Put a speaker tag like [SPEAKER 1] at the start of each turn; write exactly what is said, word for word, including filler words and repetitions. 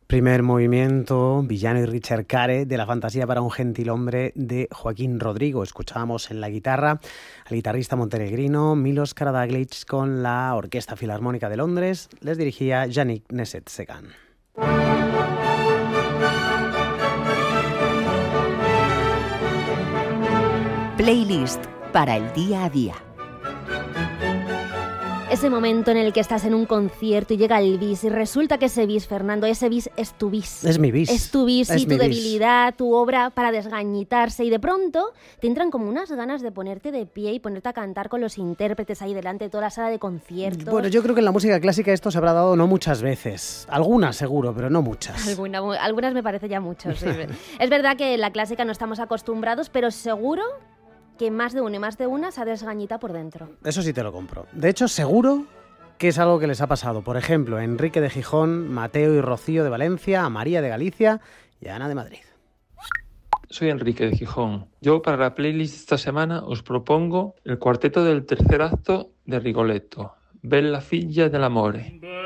[SPEAKER 1] Primer movimiento, Villano y ricercare, de la fantasía para un gentilhombre de Joaquín Rodrigo. Escuchábamos en la guitarra al guitarrista montenegrino Milos Karadaglic con la Orquesta Filarmónica de Londres. Les dirigía Yannick Nézet-Séguin.
[SPEAKER 2] Playlist para el día a día.
[SPEAKER 3] Ese momento en el que estás en un concierto y llega el bis y resulta que ese bis, Fernando, ese bis es tu bis.
[SPEAKER 1] Es mi bis.
[SPEAKER 3] Es tu bis
[SPEAKER 1] es
[SPEAKER 3] y tu
[SPEAKER 1] bis.
[SPEAKER 3] debilidad, tu obra para desgañitarse, y de pronto te entran como unas ganas de ponerte de pie y ponerte a cantar con los intérpretes ahí delante de toda la sala de conciertos.
[SPEAKER 1] Bueno, yo creo que en la música clásica esto se habrá dado no muchas veces. Algunas seguro, pero no muchas.
[SPEAKER 3] Alguna, algunas me parece ya mucho. Sí. Es verdad que en la clásica no estamos acostumbrados, pero seguro que más de uno y más de una se ha desgañita por dentro.
[SPEAKER 1] Eso sí te lo compro. De hecho, seguro que es algo que les ha pasado. Por ejemplo, a Enrique de Gijón, Mateo y Rocío de Valencia, a María de Galicia y a Ana de Madrid.
[SPEAKER 4] Soy Enrique de Gijón. Yo para la playlist esta semana os propongo el cuarteto del tercer acto de Rigoletto, Bella figlia dell'amore.